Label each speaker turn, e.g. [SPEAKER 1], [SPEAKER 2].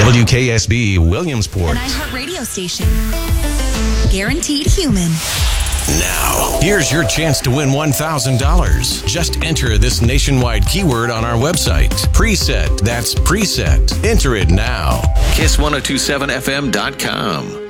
[SPEAKER 1] WKSB Williamsport.
[SPEAKER 2] An iHeartRadio station. Guaranteed human.
[SPEAKER 1] Now, here's your chance to win $1,000. Just enter this nationwide keyword on our website. Preset. That's preset. Enter it now. Kiss1027fm.com.